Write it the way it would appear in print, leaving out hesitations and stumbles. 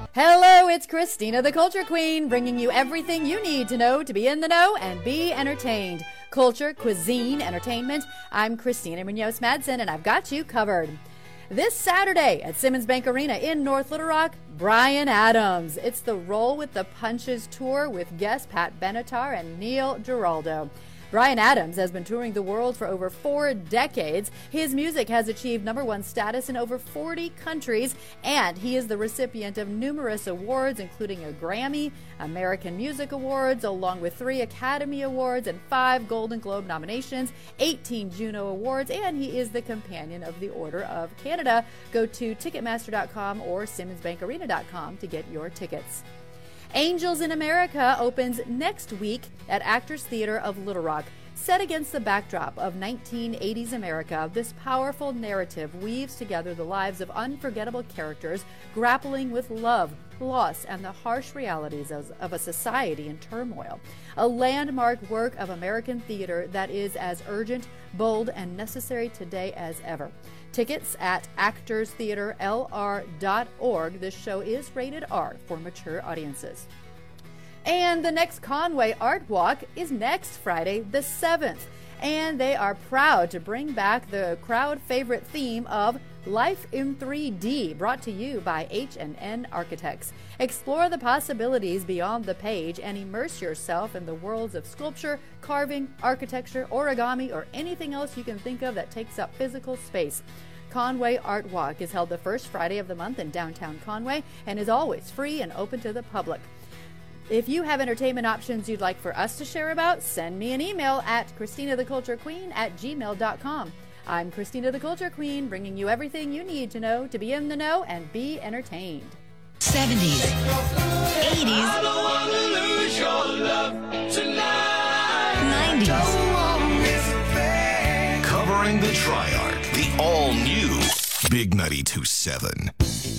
Hello, it's Christina the Culture Queen, bringing you everything you need to know to be in the know and be entertained. Culture, cuisine, entertainment. I'm Christina Munoz-Madsen, and I've got you covered. This Saturday at Simmons Bank Arena in North Little Rock, Bryan Adams. It's the Roll with the Punches tour with guests Pat Benatar and Neil Giraldo. Bryan Adams has been touring the world for over 4 decades. His music has achieved #1 status in over 40 countries, and he is the recipient of numerous awards, including a Grammy, American Music Awards, along with 3 Academy Awards and 5 Golden Globe nominations, 18 Juno Awards, and he is the companion of the Order of Canada. Go to Ticketmaster.com or SimmonsBankArena.com to get your tickets. Angels in America opens next week at Actors Theater of Little Rock. Set against the backdrop of 1980s America, this powerful narrative weaves together the lives of unforgettable characters grappling with love, loss, and the harsh realities of a society in turmoil. A landmark work of American theater that is as urgent, bold, and necessary today as ever. Tickets at actorstheaterlr.org. This show is rated R for mature audiences. And the next Conway Art Walk is next Friday, the 7th. And they are proud to bring back the crowd favorite theme of Life in 3D, brought to you by H&N Architects. Explore the possibilities beyond the page and immerse yourself in the worlds of sculpture, carving, architecture, origami, or anything else you can think of that takes up physical space. Conway Art Walk is held the first Friday of the month in downtown Conway and is always free and open to the public. If you have entertainment options you'd like for us to share about, send me an email at ChristinaTheCultureQueen@gmail.com. I'm Christina the Culture Queen, bringing you everything you need to know to be in the know and be entertained. 70s, 80s, 90s. Covering the Triarch, the all-new Big 92.7.